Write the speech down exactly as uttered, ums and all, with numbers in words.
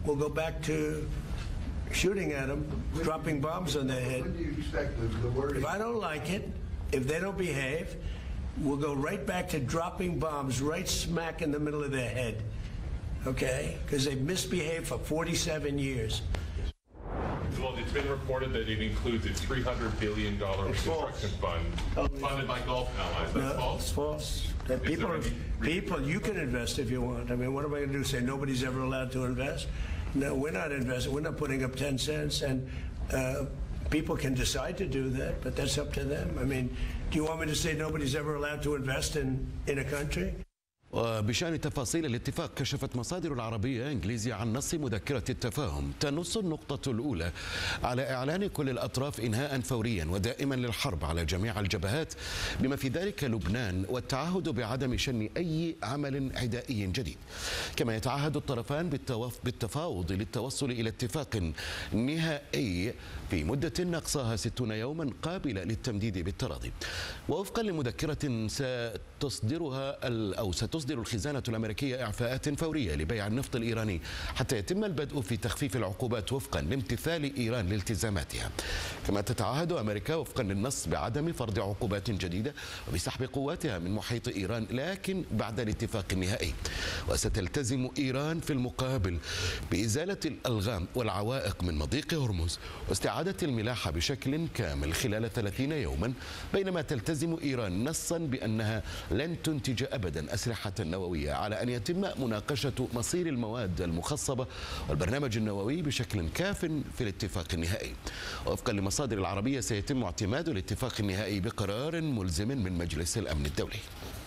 we'll go back to shooting at them, dropping bombs on their head. When do you expect the, the word? If I don't like it, if they don't behave, we'll go right back to dropping bombs right smack in the middle of their head. Okay? Because they've misbehaved for forty-seven years. Well, it's been reported that it includes a three hundred billion dollars reconstruction fund funded by Gulf allies. That's No, false? it's false. That Is people, there any- people, you can invest if you want. I mean, what am I going to do? Say nobody's ever allowed to invest? No, we're not investing. We're not putting up ten cents, and uh, people can decide to do that, but that's up to them. I mean, do you want me to say nobody's ever allowed to invest in in a country? وبشأن تفاصيل الاتفاق، كشفت مصادر العربية إنجليزية عن نص مذكرة التفاهم تنص النقطة الأولى على إعلان كل الأطراف إنهاء فوريا ودائما للحرب على جميع الجبهات بما في ذلك لبنان، والتعهد بعدم شن أي عمل عدائي جديد. كما يتعهد الطرفان بالتفاوض للتوصل إلى اتفاق نهائي في مدة نقصها ستون يوما قابلة للتمديد بالتراضي. ووفقا لمذكرة ستصدرها أو ستصدر الخزانة الأمريكية إعفاءات فورية لبيع النفط الإيراني حتى يتم البدء في تخفيف العقوبات وفقا لامتثال إيران لالتزاماتها. كما تتعهد أمريكا وفقا للنص بعدم فرض عقوبات جديدة وبسحب قواتها من محيط إيران، لكن بعد الاتفاق النهائي. وستلتزم إيران في المقابل بإزالة الألغام والعوائق من مضيق هرمز واستعادة الملاحة بشكل كامل خلال ثلاثين يوما، بينما تلتزم إيران نصا بأنها لن تنتج أبدا أسلحة نووية، على أن يتم مناقشة مصير المواد المخصبة والبرنامج النووي بشكل كاف في الاتفاق النهائي. وفقا لمصادر العربية سيتم اعتماد الاتفاق النهائي بقرار ملزم من مجلس الأمن الدولي.